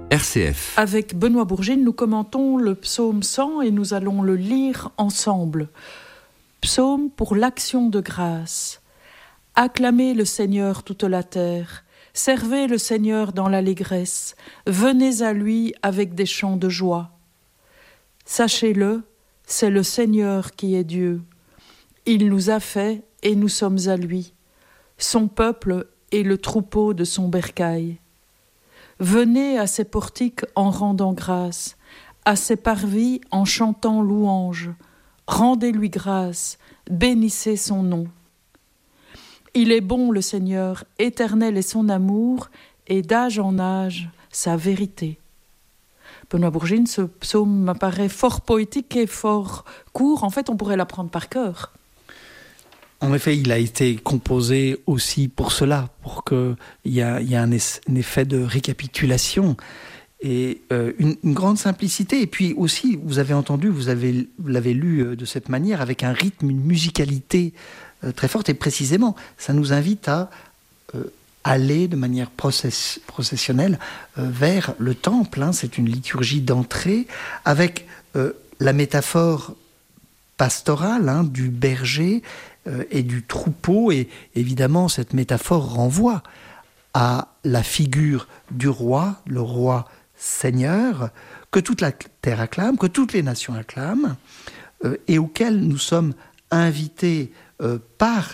RCF. Avec Benoît Bourgine, nous commentons le psaume 100 et nous allons le lire ensemble. Psaume pour l'action de grâce. Acclamez le Seigneur toute la terre. Servez le Seigneur dans l'allégresse. Venez à lui avec des chants de joie. Sachez-le, c'est le Seigneur qui est Dieu. Il nous a fait et nous sommes à lui. Son peuple est le troupeau de son bercail. Venez à ses portiques en rendant grâce, à ses parvis en chantant louange. Rendez-lui grâce, bénissez son nom. Il est bon le Seigneur, éternel est son amour, et d'âge en âge sa vérité. Benoît Bourgine, ce psaume m'apparaît fort poétique et fort court. En fait, on pourrait l'apprendre par cœur. En effet, il a été composé aussi pour cela, pour qu'il y ait un effet de récapitulation et une grande simplicité. Et puis aussi, vous avez entendu, vous l'avez lu de cette manière, avec un rythme, une musicalité très forte. Et précisément, ça nous invite à aller de manière processionnelle vers le temple. C'est une liturgie d'entrée avec la métaphore pastorale du berger et du troupeau, et évidemment cette métaphore renvoie à la figure du roi, le roi Seigneur, que toute la terre acclame, que toutes les nations acclament, et auquel nous sommes invités par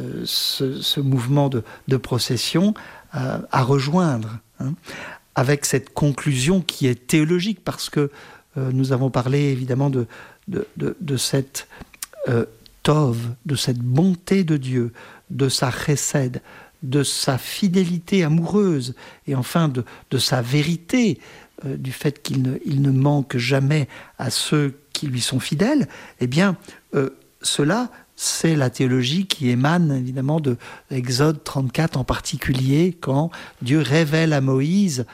ce mouvement de procession à rejoindre, avec cette conclusion qui est théologique, parce que nous avons parlé évidemment de cette Tov, de cette bonté de Dieu, de sa chesed, de sa fidélité amoureuse, et enfin de sa vérité, du fait qu'il ne manque jamais à ceux qui lui sont fidèles. Eh bien, cela, c'est la théologie qui émane évidemment de Exode 34 en particulier, quand Dieu révèle à Moïse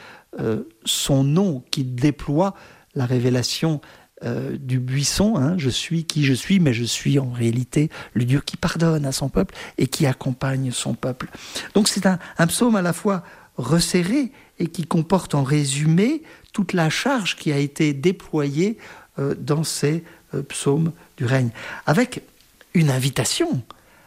son nom, qui déploie la révélation du buisson, je suis qui je suis, mais je suis en réalité le Dieu qui pardonne à son peuple et qui accompagne son peuple. Donc c'est un psaume à la fois resserré et qui comporte en résumé toute la charge qui a été déployée dans ces psaumes du règne, avec une invitation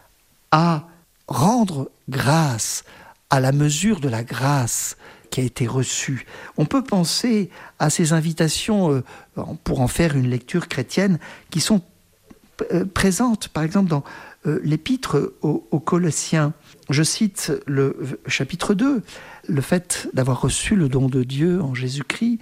à rendre grâce à la mesure de la grâce qui a été reçue. On peut penser à ces invitations pour en faire une lecture chrétienne qui sont présentes, par exemple, dans l'épître aux Colossiens. Je cite le chapitre 2. Le fait d'avoir reçu le don de Dieu en Jésus-Christ,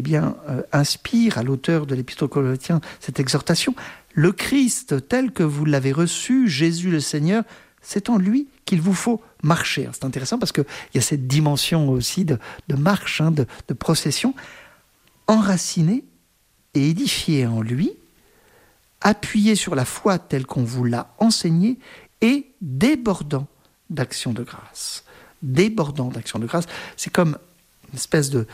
inspire à l'auteur de l'épître aux Colossiens cette exhortation. Le Christ tel que vous l'avez reçu, Jésus le Seigneur, c'est en lui qu'il vous faut marcher. C'est intéressant parce qu'il y a cette dimension aussi de marche, de procession, enracinée et édifiée en lui, appuyée sur la foi telle qu'on vous l'a enseignée et débordant d'actions de grâce. Débordant d'actions de grâce, c'est comme une espèce de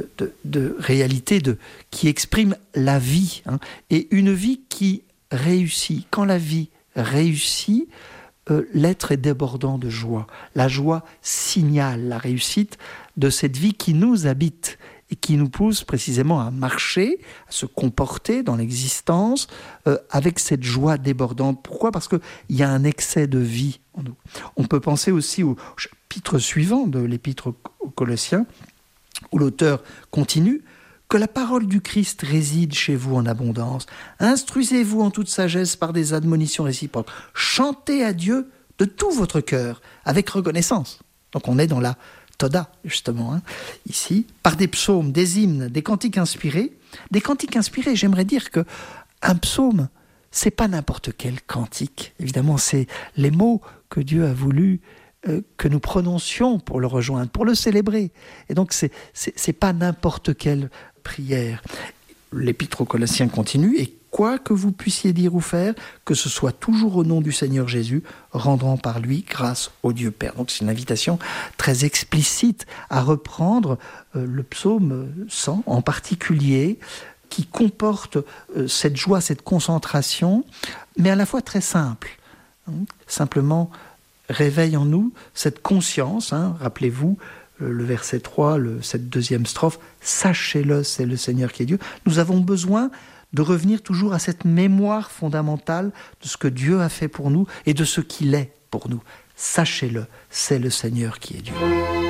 réalité qui exprime la vie, et une vie qui réussit. Quand la vie réussit, l'être est débordant de joie. La joie signale la réussite de cette vie qui nous habite et qui nous pousse précisément à marcher, à se comporter dans l'existence avec cette joie débordante. Pourquoi ? Parce qu'il y a un excès de vie en nous. On peut penser aussi au chapitre suivant de l'épître aux Colossiens, où l'auteur continue: que la parole du Christ réside chez vous en abondance. Instruisez-vous en toute sagesse par des admonitions réciproques. Chantez à Dieu de tout votre cœur, avec reconnaissance. Donc on est dans la Toda, justement, ici, par des psaumes, des hymnes, des cantiques inspirés. Des cantiques inspirés, j'aimerais dire qu'un psaume, c'est pas n'importe quel cantique. Évidemment, c'est les mots que Dieu a voulu que nous prononcions pour le rejoindre, pour le célébrer. Et donc, c'est pas n'importe quelle prière. L'épître aux Colossiens continue: et quoi que vous puissiez dire ou faire, que ce soit toujours au nom du Seigneur Jésus, rendant par lui grâce au Dieu Père. Donc c'est une invitation très explicite à reprendre le psaume 100 en particulier, qui comporte cette joie, cette concentration, mais à la fois très simple. Simplement réveille en nous cette conscience, rappelez-vous, le verset 3, cette deuxième strophe, « Sachez-le, c'est le Seigneur qui est Dieu ». Nous avons besoin de revenir toujours à cette mémoire fondamentale de ce que Dieu a fait pour nous et de ce qu'il est pour nous. Sachez-le, c'est le Seigneur qui est Dieu.